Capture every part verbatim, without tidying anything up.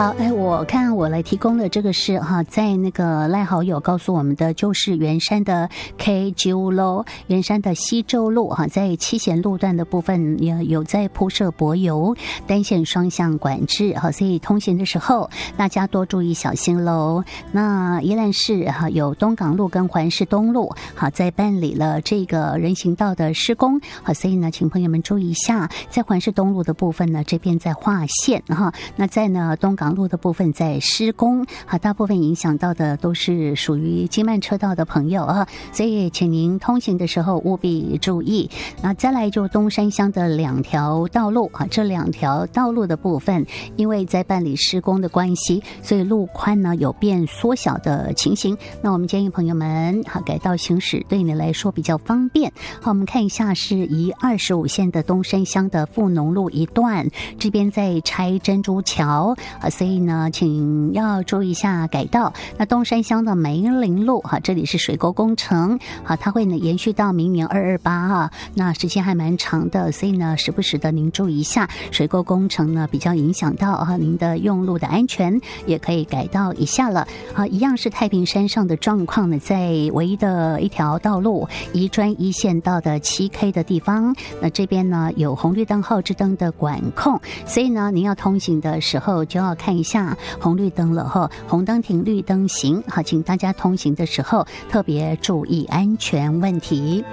好，哎，我看我来提供的这个是哈，在那个赖好友告诉我们的，就是圆山的 K 九路，圆山的西周路哈，在七贤路段的部分也有在铺设柏油，单线双向管制哈，所以通行的时候大家多注意小心喽。那宜兰市哈有东港路跟环市东路好在办理了这个人行道的施工好，所以呢，请朋友们注意一下，在环市东路的部分呢，这边在划线哈，那在呢东港路的部分在施工，好，大部分影响到的都是属于经慢车道的朋友啊，所以请您通行的时候务必注意。那再来就东山乡的两条道路啊，这两条道路的部分，因为在办理施工的关系，所以路宽呢有变缩小的情形。那我们建议朋友们好改道行驶，对你来说比较方便。好，我们看一下是宜二十五线的东山乡的富农路一段，这边在拆珍珠桥啊，所以呢，请要注意一下改道。那东山乡的梅林路哈，这里是水沟工程，好，它会呢延续到明年二二八哈，那时间还蛮长的，所以呢，时不时的您注意一下水沟工程呢，比较影响到啊您的用路的安全，也可以改道一下了。啊，一样是太平山上的状况呢，在唯一的一条道路宜专一线道的七 K 的地方，那这边呢有红绿灯、后置灯的管控，所以呢，您要通行的时候就要看一下红绿灯了哈，红灯停，绿灯行。好，请大家通行的时候特别注意安全问题。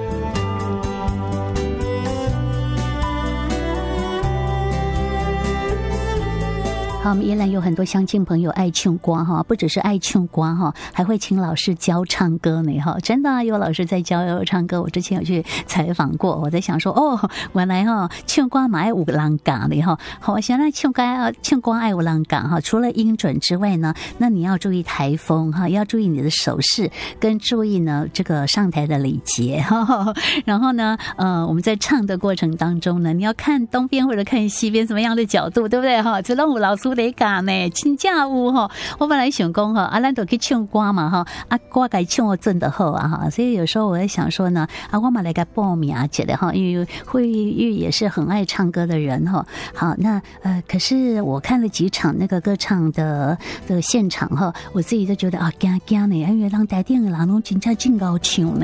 好，我们宜兰有很多乡亲朋友爱唱歌哈，不只是爱唱歌哈，还会请老师教唱歌呢哈，真的、啊、有老师在教唱歌。我之前有去采访过，我在想说哦，原来哈唱歌嘛爱有人教的哈。好，我现在唱歌唱歌爱有人教哈，除了音准之外呢，那你要注意台风哈，要注意你的手势，跟注意呢这个上台的礼节哈。然后呢，呃，我们在唱的过程当中呢，你要看东边或者看西边什么样的角度，对不对哈？这让我老师得教呢，真正有哈。我本来想讲哈，啊，咱都去唱歌嘛哈，啊，歌该唱得真的好啊哈。所以有时候我在想说呢，啊，我嘛来个报名啊，觉得哈，因为慧玉也是很爱唱歌的人哈。好，那呃，可是我看了几场那个歌唱的的现场哈，我自己就觉得啊，惊惊呢，因为让台顶的人拢真正真高唱呢，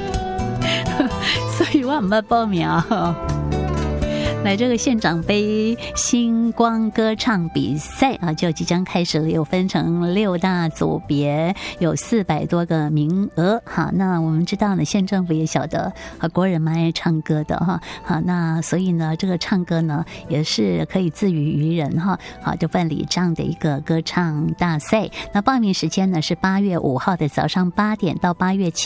所以我唔捌报名哈。来，这个县长杯星光歌唱比赛啊，就即将开始了，又分成六大组别，有四百多个名额。好，那我们知道呢，县政府也晓得啊，国人蛮爱唱歌的哈。好，那所以呢，这个唱歌呢也是可以自娱于人哈。好，就办理这样的一个歌唱大赛。那报名时间呢是八月五号的早上八点到八月七。